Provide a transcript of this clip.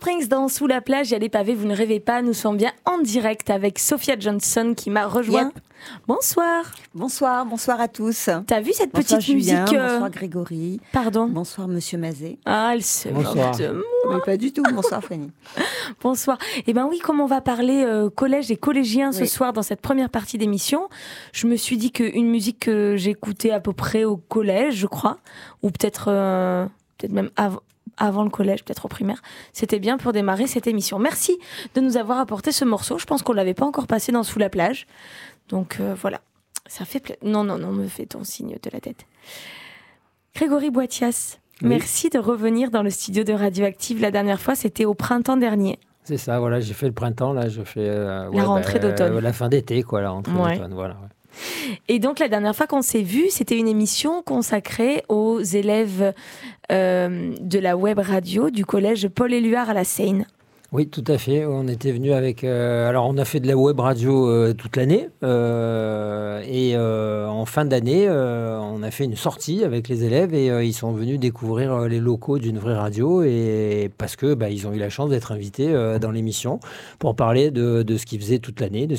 Springs dans Sous la plage, il y a les pavés, vous ne rêvez pas, nous sommes bien en direct avec Sophia Johnson qui m'a rejoint. Bien. Bonsoir. Bonsoir à tous. T'as vu cette Bonsoir petite Julien, musique bonsoir Grégory. Pardon. Bonsoir Monsieur Mazet. Ah, elle se Bonsoir. moque de moi. Mais pas du tout. Bonsoir Fanny. Bonsoir. Eh ben oui, comme on va parler collège et collégiens ce Oui. soir dans cette première partie d'émission, je me suis dit qu'une musique que j'écoutais à peu près au collège, je crois, ou peut-être même avant le collège, peut-être au primaire, c'était bien pour démarrer cette émission. Merci de nous avoir apporté ce morceau. Je pense qu'on l'avait pas encore passé dans Sous la plage. Donc voilà. Ça fait plaisir. Non, me fais ton signe de la tête. Grégory Boitias, Oui. merci de revenir dans le studio de Radioactive. La dernière fois, c'était au printemps dernier. C'est ça, voilà, j'ai fait le printemps, là, je fais... La rentrée d'automne. La fin d'été, quoi, la rentrée Ouais. d'automne, voilà. Ouais. Et donc, la dernière fois qu'on s'est vu, c'était une émission consacrée aux élèves de la web radio du collège Paul-Éluard à la Seine. Oui, tout à fait. On était venu avec... alors, on a fait de la web radio toute l'année. Et en fin d'année, on a fait une sortie avec les élèves et ils sont venus découvrir les locaux d'une vraie radio. Et parce que ils ont eu la chance d'être invités dans l'émission pour parler de ce qu'ils faisaient toute l'année, de